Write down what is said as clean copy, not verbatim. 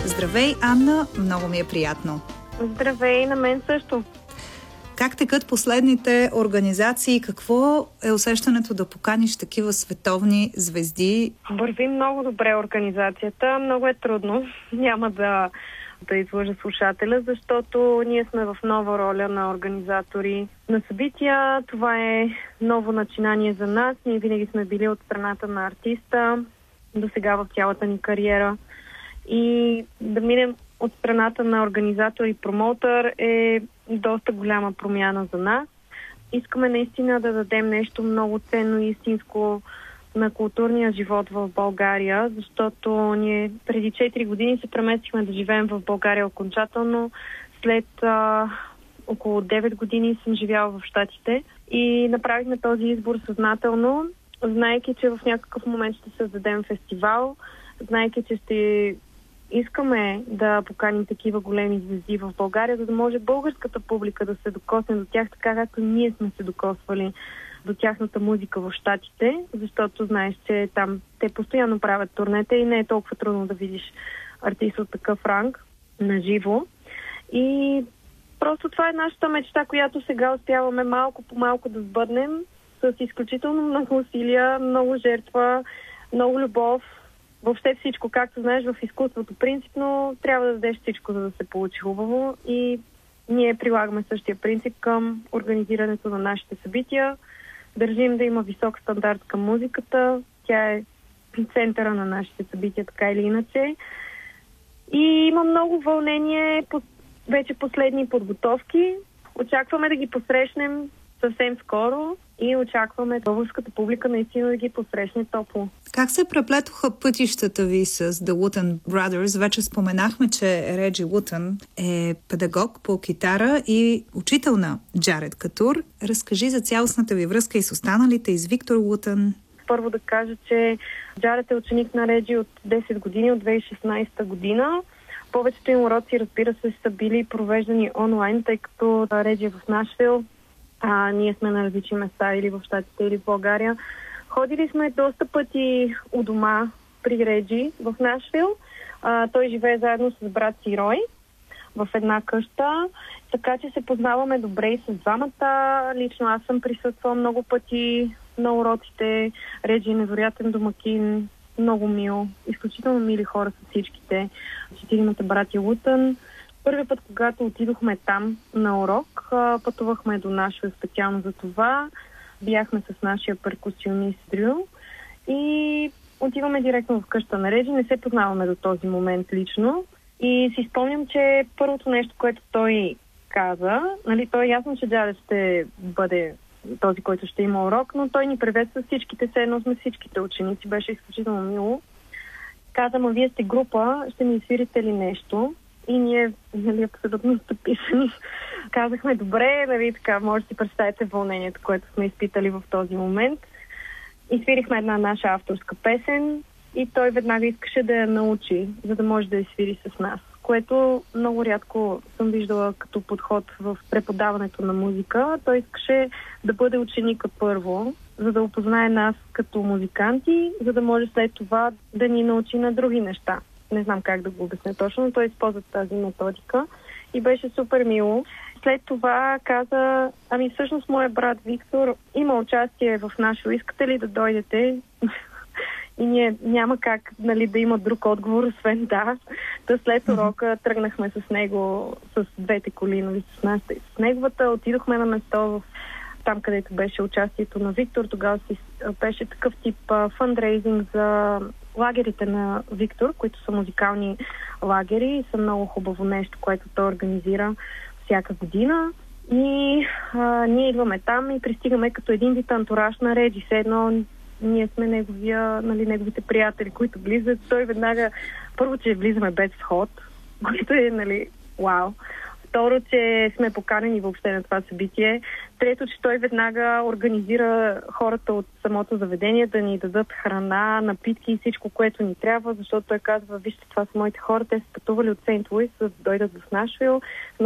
Здравей, Анна, много ми е приятно. Здравей, на мен също. Как текат последните организации? Какво е усещането да поканиш такива световни звезди? Върви много добре организацията. Много е трудно. Няма да излъжа слушателя, защото ние сме в нова роля на организатори на събития. Това е ново начинание за нас. Ние винаги сме били от страната на артиста до сега в цялата ни кариера. И да минем от страната на организатор и промоутър е доста голяма промяна за нас. Искаме наистина да дадем нещо много ценно и истинско на културния живот в България, защото ние преди 4 години се преместихме да живеем в България окончателно. След около 9 години съм живяла в Щатите и направихме този избор съзнателно, знаейки, че в някакъв момент ще създадем фестивал, знаейки, че ще искаме да поканим такива големи звезди в България, за да може българската публика да се докосне до тях, така както ние сме се докосвали до тяхната музика в Щатите, защото знаеш, че там те постоянно правят турнета и не е толкова трудно да видиш артист от такъв ранг на живо. И просто това е нашата мечта, която сега успяваме малко по малко да сбъднем с изключително много усилия, много жертва, много любов. Въобще всичко, както знаеш, в изкуството принципно трябва да дадеш всичко, за да се получи хубаво, и ние прилагаме същия принцип към организирането на нашите събития. Държим да има висок стандарт към музиката. Тя е центъра на нашите събития, така или иначе. И има много вълнение, вече последни подготовки. Очакваме да ги посрещнем съвсем скоро и очакваме българската публика наистина да ги посрещне топло. Как се преплетоха пътищата ви с The Wooten Brothers? Вече споменахме, че Реджи Вутън е педагог по китара и учител на Джаред Катур. Разкажи за цялостната ви връзка и с останалите, и с Виктор Вутън. Първо да кажа, че Джаред е ученик на Реджи от 10 години, от 2016 година. Повечето им уроци, разбира се, са били провеждани онлайн, тъй като Реджи е в Нашвил. Ние сме на различни места, или в Щатите, или в България. Ходили сме доста пъти у дома при Реджи в Нашвил. Той живее заедно с брат си Рой в една къща, така че се познаваме добре и с двамата. Лично аз съм присъствала много пъти на уроците. Реджи е невероятен домакин, много мил, изключително мили хора са всичките, 4 братя Вутън. Първият път, когато отидохме там на урок, пътувахме до Нашвил специално за това. Бяхме с нашия перкусионист Дрю и отиваме директно в къща на Реджи. Не се познаваме до този момент лично. И си спомням, че първото нещо, което той каза, то е ясно, че Джаред ще бъде този, който ще има урок, но той ни приветства всичките, все едно сме всичките ученици. Беше изключително мило. Каза: вие сте група, ще ми свирите ли нещо? И ние, абсолютно стъписани, казахме: добре, така, може да си представите вълнението, което сме изпитали в този момент. И свирихме една наша авторска песен и той веднага искаше да я научи, за да може да я свири с нас, което много рядко съм виждала като подход в преподаването на музика. Той искаше да бъде ученика първо, за да опознае нас като музиканти, за да може след това да ни научи на други неща. Не знам как да го обясня точно, но той използва тази методика и беше супер мило. След това каза: всъщност моят брат Виктор има участие в Нашвил, искате ли да дойдете? И ние няма как да има друг отговор, освен да. След урока тръгнахме с него, с двете коли, с нашата и с неговата. Отидохме на место там, където беше участието на Виктор. Тогава беше такъв тип фандрейзинг за лагерите на Виктор, които са музикални лагери и са много хубаво нещо, което той организира всяка година. И ние идваме там и пристигаме като един вид антураж на Реджи. Все едно ние сме неговите приятели, които влизат. Той веднага, първо, че влизаме без вход, което е, вау. Второ, че сме поканени въобще на това събитие. Трето, че той веднага организира хората от самото заведение да ни дадат храна, напитки и всичко, което ни трябва, защото той казва: вижте, това са моите хора, те са пътували от Сейнт Луис, за да дойдат в Нашвил,